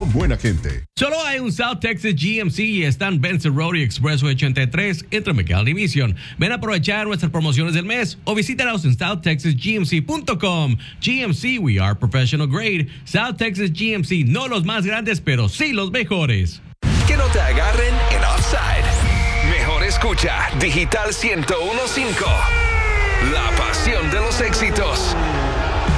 Son buena gente. Solo hay un South Texas GMC y están Benson Road y Expressway 83 entre McAllen y Mission. Ven a aprovechar nuestras promociones del mes o visítanos en southtexasgmc.com. GMC, we are professional grade. South Texas GMC, no los más grandes, pero sí los mejores. Que no te agarren en offside. Mejor escucha Digital 101.5. La pasión de los éxitos.